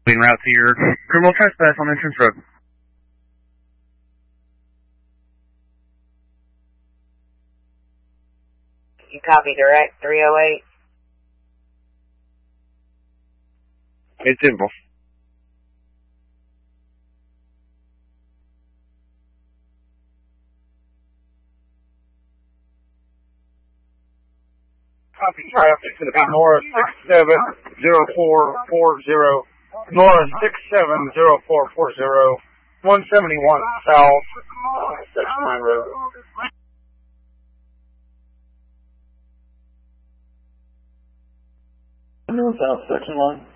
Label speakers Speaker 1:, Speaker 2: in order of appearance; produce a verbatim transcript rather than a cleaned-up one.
Speaker 1: Being route to your criminal trespass on Entrance Road.
Speaker 2: You copy direct three oh eight.
Speaker 1: It's simple.
Speaker 3: Copy traffic to the north six seven zero four four zero, north six seven zero four four zero, one seventy-one south, Six Mile Road.
Speaker 4: North south section line.